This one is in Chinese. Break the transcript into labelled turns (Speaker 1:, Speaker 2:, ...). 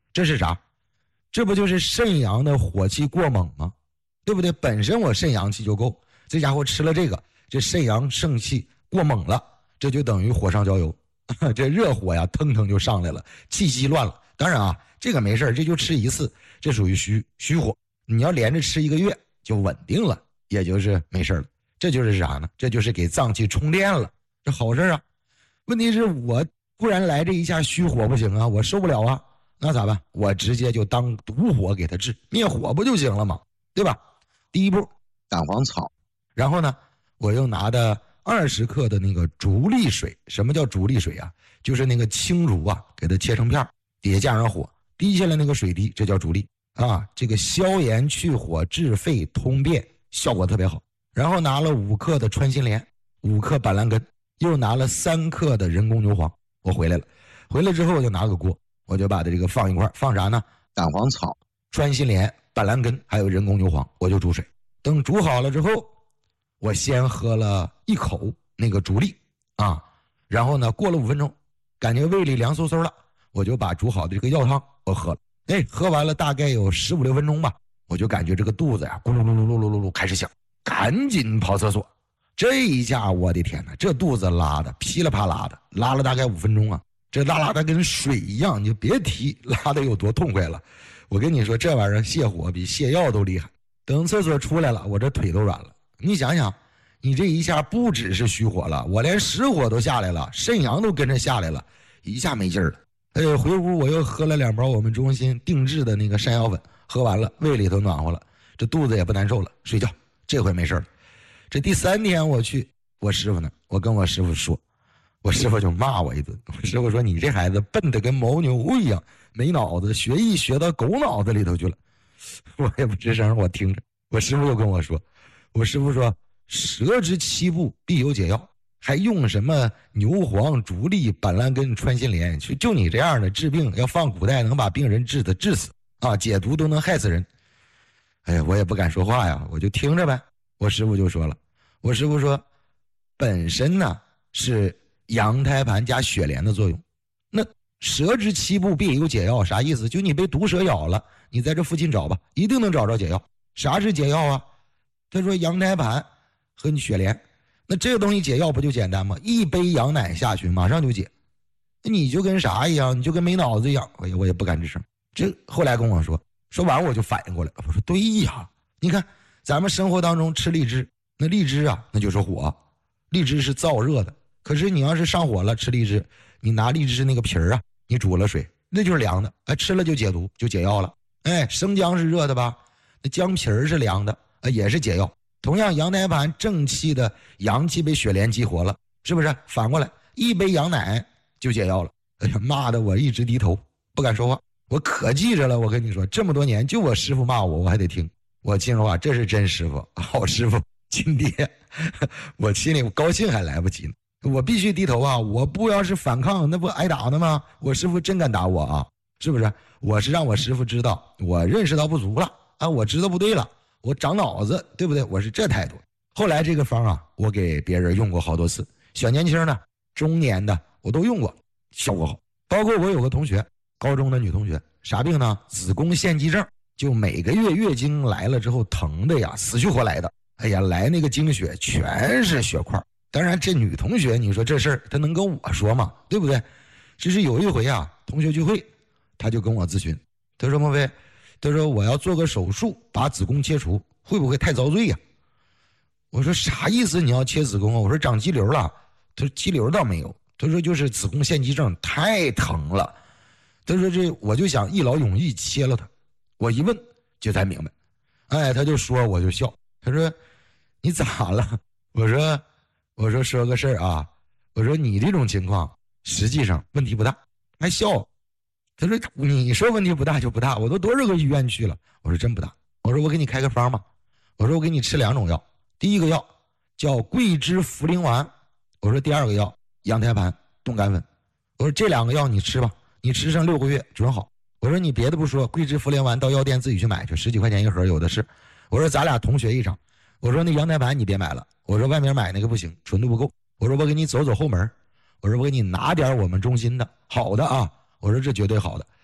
Speaker 1: 这是啥？这不就是肾阳的火气过猛吗？对不对？本身我肾阳气就够，这家伙吃了这个，这肾阳肾气过猛了，这就等于火上浇油，这热火呀腾腾就上来了，气机乱了。当然啊，这个没事，这就吃一次，这属于虚火。你要连着吃1个月就稳定了，也就是没事了。这就是啥呢？这就是给脏器充电了，这好事啊。问题是我突然来这一下虚火不行啊，我受不了啊，那咋办？我直接就当毒火给它治，灭火不就行了吗？对吧？第一步蛋黄草，然后呢我又拿的20克的那个竹沥水。什么叫竹沥水啊？就是那个青竹啊，给它切成片，底下加上火，滴下来那个水滴，这叫竹沥啊。这个消炎去火治肺通便，效果特别好。然后拿了5克的穿心莲，5克板蓝根，又拿了3克的人工牛黄。我回来了，回来之后我就拿个锅，我就把它这个放一块，放啥呢？蛋黄草、穿心莲、板蓝根还有人工牛黄，我就煮水。等煮好了之后，我先喝了1口那个竹沥啊，然后呢过了5分钟，感觉胃里凉飕飕了，我就把煮好的这个药汤我喝了。喝完了大概有15、16分钟吧，我就感觉这个肚子呀咕噜噜噜噜噜噜开始响，赶紧跑厕所。这一下我的天哪，这肚子拉的噼里啪啦的，拉了大概5分钟啊，这拉的跟水一样，你就别提拉的有多痛快了。我跟你说，这玩意儿泻火比泻药都厉害。等厕所出来了，我这腿都软了。你想想，你这一下不只是虚火了，我连实火都下来了，肾阳都跟着下来了，一下没劲儿了。回屋我又喝了2包我们中心定制的那个山药粉，喝完了胃里头暖和了，这肚子也不难受了，睡觉，这回没事了。这第3天我去我师傅呢，我跟我师傅说，我师傅就骂我一顿。我师傅说，你这孩子笨得跟牦牛一样，没脑子，学艺学到狗脑子里头去了。我也不吱声，我听着。我师傅又跟我说，我师傅说，蛇之7部必有解药，还用什么牛黄、竹沥、板蓝根、穿心莲？就你这样的治病，要放古代能把病人治死啊，解毒都能害死人。我也不敢说话呀，我就听着呗。我师傅就说了，我师傅说，本身呢是羊胎盘加雪莲的作用。那蛇之7部必有解药，啥意思？就你被毒蛇咬了，你在这附近找吧，一定能找着解药。啥是解药啊？他说羊胎盘和雪莲。那这个东西解药不就简单吗？一杯羊奶下去马上就解。你就跟啥一样？你就跟没脑子一样。我也不敢吱声。这后来跟我说完我就反应过来了，我说对呀，你看咱们生活当中吃荔枝，那荔枝啊那就是火，荔枝是燥热的。可是你要是上火了吃荔枝，你拿荔枝那个皮儿啊，你煮了水，那就是凉的，吃了就解毒，就解药了。生姜是热的吧？那姜皮儿是凉的，也是解药。同样羊胎盘正气的阳气被雪莲激活了，是不是？反过来一杯羊奶就解药了。骂的我一直低头不敢说话，我可记着了。我跟你说，这么多年就我师傅骂我还得听。我心里话，这是真师傅，好师傅，亲爹。我心里高兴还来不及呢，我必须低头啊！我不要是反抗，那不挨打呢吗？我师傅真敢打我啊，是不是？我是让我师傅知道我认识到不足了啊，我知道不对了，我长脑子，对不对？我是这态度。后来这个方啊，我给别人用过好多次，小年轻的、中年的我都用过，效果好。包括我有个同学，高中的女同学，啥病呢？子宫腺肌症，就每个月月经来了之后疼的呀，死去活来的。来那个经血全是血块。当然这女同学，你说这事儿她能跟我说吗？对不对？只是有一回啊，同学聚会，她就跟我咨询，她说莫非，她说我要做个手术把子宫切除，会不会太遭罪呀？我说啥意思？你要切子宫啊？我说长肌瘤了。她说肌瘤倒没有，她说就是子宫腺肌症太疼了。她说这我就想一劳永逸切了它。我一问就才明白，她就说，我就笑，她说你咋了？我说个事儿啊，我说你这种情况实际上问题不大，还笑。他说你说问题不大就不大，我都多少个医院去了。我说真不大。我说我给你开个方吧，我说我给你吃2种药，第一个药叫桂枝茯苓丸，我说第2个药羊胎盘冻干粉。我说这2个药你吃吧，你吃上6个月准好。我说你别的不说，桂枝茯苓丸到药店自己去买去，10几块钱一盒有的是。我说咱俩同学一场，我说那羊胎盘你别买了，我说外面买那个不行，纯度不够。我说我给你走走后门，我说我给你拿点我们中心的好的啊，我说这绝对好的。